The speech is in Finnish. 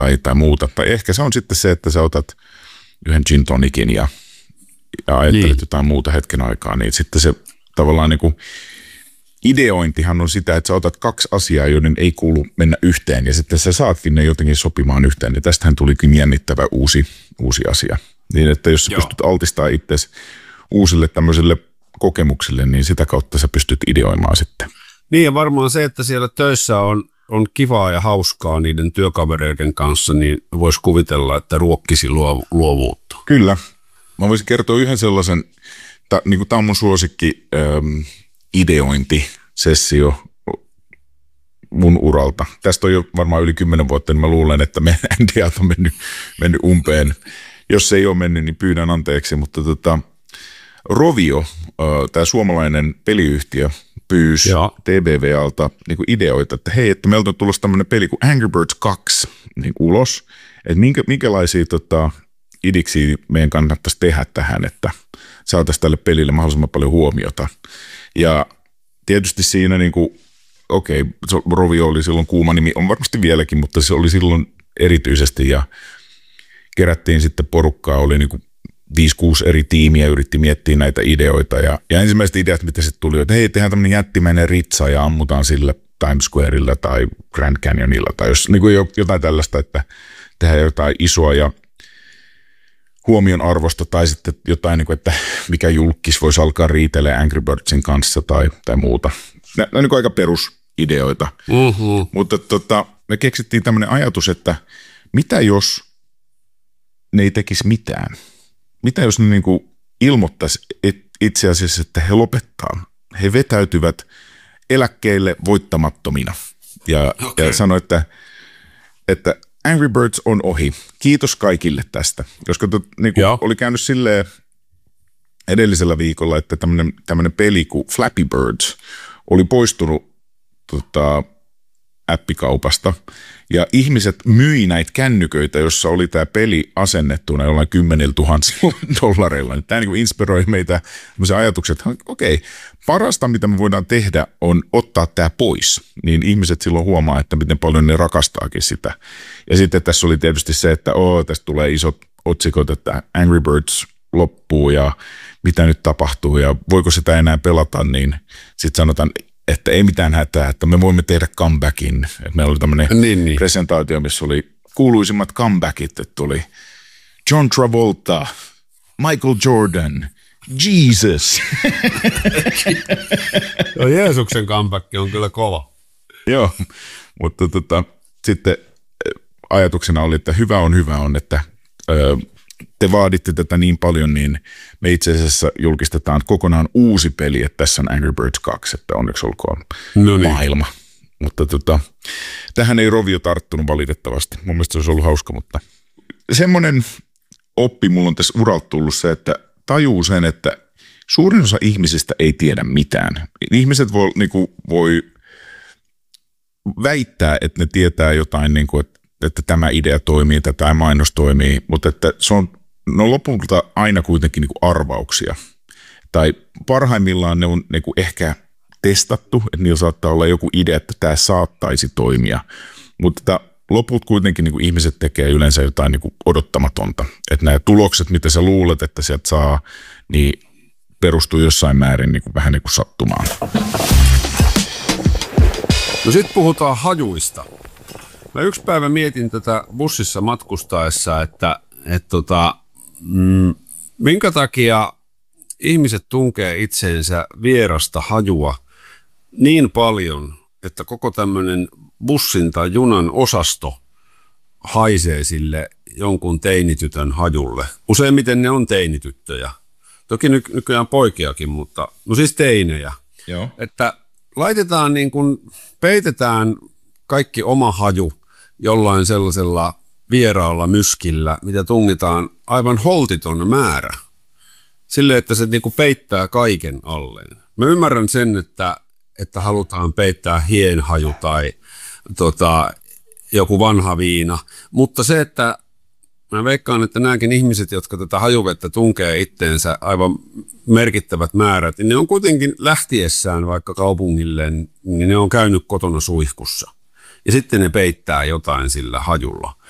tai muuta. Tai ehkä se on sitten se, että sä otat yhden gin tonicin ja ajattelet jotain muuta hetken aikaa, niin sitten se tavallaan niin kuin ideointihan on sitä, että sä otat kaksi asiaa, joiden ei kuulu mennä yhteen, ja sitten sä saatkin ne jotenkin sopimaan yhteen, ja tästähän tulikin jännittävä uusi asia. Niin, että jos sä pystyt altistamaan itsesi uusille tämmöisille kokemuksille, niin sitä kautta sä pystyt ideoimaan sitten. Niin, ja varmaan se, että siellä töissä on kivaa ja hauskaa niiden työkavereiden kanssa, niin voisi kuvitella, että ruokkisi luovuutta. Kyllä. Mä voisin kertoa yhden sellaisen, niin tämä on mun suosikki ideointisessio mun uralta. Tästä on jo varmaan yli 10 vuotta, niin mä luulen, että meidän ideat on mennyt umpeen. Jos se ei ole mennyt, niin pyydän anteeksi, mutta Rovio, tämä suomalainen peliyhtiö, pyysi TBValta niin ideoita, että hei, että meiltä on tulossa tämmöinen peli kuin Angry Birds 2 niin ulos, että minkälaisia idiksi meidän kannattaisi tehdä tähän, että saataisiin tälle pelille mahdollisimman paljon huomiota. Ja tietysti siinä Rovio oli silloin kuuma nimi, on varmasti vieläkin, mutta se oli silloin erityisesti ja kerättiin sitten porukkaa, oli 5-6 eri tiimiä, yritti miettiä näitä ideoita ja ensimmäiset ideat, mitä sitten tuli, että hei, tehdään tämmöinen jättimäinen ritsa ja ammutaan sillä Times Squarella tai Grand Canyonilla tai jos jotain tällaista, että tehdään jotain isoa ja huomion arvosta tai sitten jotain, että mikä julkis voisi alkaa riitelemään Angry Birdsin kanssa tai muuta. Nämä on aika perusideoita. Mutta me keksittiin tämmöinen ajatus, että mitä jos ne ei tekisi mitään? Mitä jos ne ilmoittaisi itse asiassa, että he lopettaa? He vetäytyvät eläkkeelle voittamattomina ja sanoi, että Angry Birds on ohi. Kiitos kaikille tästä. Koska oli käynyt silleen edellisellä viikolla, että tämmöinen peli kuin Flappy Birds oli poistunut appikaupasta ja ihmiset myi näitä kännyköitä, jossa oli tämä peli asennettuna jollain $10,000. Tämä inspiroi meitä ajatukset, että okei, parasta mitä me voidaan tehdä on ottaa tämä pois, niin ihmiset silloin huomaa, että miten paljon ne rakastaakin sitä. Ja sitten tässä oli tietysti se, että tästä tulee isot otsikot, että Angry Birds loppuu ja mitä nyt tapahtuu ja voiko sitä enää pelata, niin sitten sanotaan, että ei mitään hätää, että me voimme tehdä comebackin. Meillä oli tämmöinen presentaatio, missä oli kuuluisimmat comebackit, että tuli John Travolta, Michael Jordan, Jesus. Jeesuksen comeback on kyllä kova. Joo, mutta sitten ajatuksena oli, että hyvä on, että te vaaditte tätä niin paljon, niin me itse asiassa julkistetaan kokonaan uusi peli, että tässä on Angry Birds 2, että onneksi olkoon maailma. Mutta tähän ei Rovio tarttunut valitettavasti. Mun mielestä se olisi ollut hauska, mutta semmoinen oppi mulla on tässä uralta tullut se, että tajuu sen, että suurin osa ihmisistä ei tiedä mitään. Ihmiset voi väittää, että ne tietää jotain, että tämä idea toimii, että tämä mainos toimii, mutta että se on lopulta aina kuitenkin arvauksia. Tai parhaimmillaan ne on ehkä testattu, että niillä saattaa olla joku idea, että tämä saattaisi toimia, mutta loput kuitenkin ihmiset tekee yleensä jotain odottamatonta. Että nämä tulokset, mitä sä luulet, että sieltä saa, niin perustuu jossain määrin vähän sattumaan. No sitten puhutaan hajuista. Mä yksi päivä mietin tätä bussissa matkustaessa, että minkä takia ihmiset tunkee itseensä vierasta hajua niin paljon, että koko tämmöinen bussin tai junan osasto haisee sille jonkun teinitytön hajulle. Useimmiten ne on teinityttöjä. Toki nykyään poikiakin, mutta siis teinejä. Joo. Että laitetaan peitetään kaikki oma haju jollain sellaisella vieraalla myskillä, mitä tungitaan aivan holtiton määrä. Silleen, että se peittää kaiken alleen. Mä ymmärrän sen, että halutaan peittää hienhaju tai joku vanha viina, mutta se, että mä veikkaan, että nämäkin ihmiset, jotka tätä hajuvettä tunkee itteensä aivan merkittävät määrät, niin ne on kuitenkin lähtiessään vaikka kaupungille, niin ne on käynyt kotona suihkussa. Ja sitten ne peittää jotain sillä hajulla.